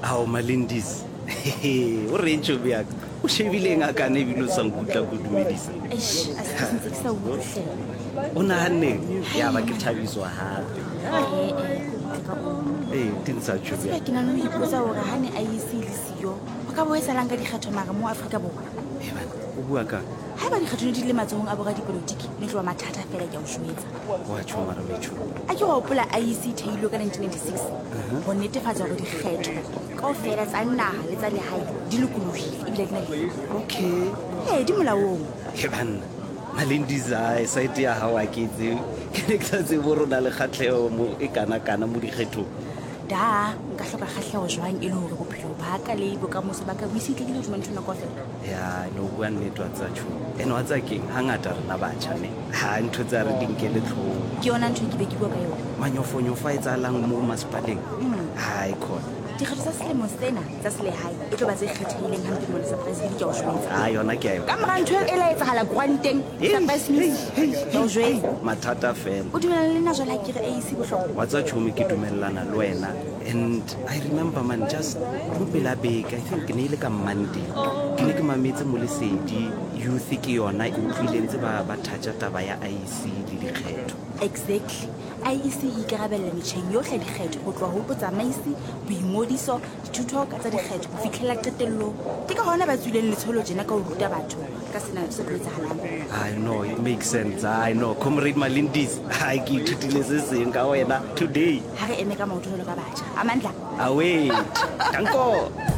Ao Malindis. O re ntse bjaka. O shebile ngaka ne bile sa nkutla go dumedisa. Eish, a se ntse ke sa utlwe. O nahanne ya ba ke thabiswa hape. Tinsa Tsela ke nang le ipotsa hore ha ne a isile siyo. O ka bo etsalang ka dikgetho mara mo Afrika Borwa. O bua ka. Ha ba dikgetho di le matsohong a boradi politiki, ne tloa mathata fela ke a o shwetsa. Wa tshwara metšho. A ke go hopola IEC theilwe ka 1996. Go netefatsa gore dikgetho kaofela tsa naha le tsa lehae di lokologile ebile di na le. Okay. Di molaong. Ke banna. Malindis a site ya hawa ke itse. Ke ne ke tse borona le khatlheo mo e kana mo dikgetho. Da nka hloka kgahleho jwang e le hore bophelo ba ka le bokamoso ba ka bo isitlhile hodima nthona kaofela. Ya no bua nnete wa tsa tsho ene wa tsa keng hangata rena batjha ne ha ntho tsa re dinkele tlhong Ke yona ntho ke be ke bua ka yona. manyofonyofo a etsalang mo masepaleng ha e khona Dikgetho tsa selemo sena tsa selehae e tlo ba tse kgethehileng hampe mona sa president ke a o shwetsa. ha yona ke a Ka mora ntho e la etsahala granteng sa Basmith. Ke a o jwetsa. mathata fela O dumellana le nna jwale ha ke re AC bohlokwa. wa tsa tshomi ke dumellana le wena and I remember man just mo pela beke I think ne ile ka Monday ke ne ke mametse mo lesedi youth ke yona e utlwile ntse ba thatja taba ya IEC le dikgetho. Exactly. IEC e ikarabella metjheng yohle dikgetho go tloha ho botsamaisi boingodiso dithuto ka tsa dikgetho go fitlhela qetellong. Ke ka hona ba tswileng letsholo jena ka ho ruta batho ka sena se tlo etsahalang. I know it makes sense. I know Comrade Malindis ha ke ithutile se seng ka wena today. Ha re eme ka maoto jwalo ka batjha. Amandla. Away. Danko.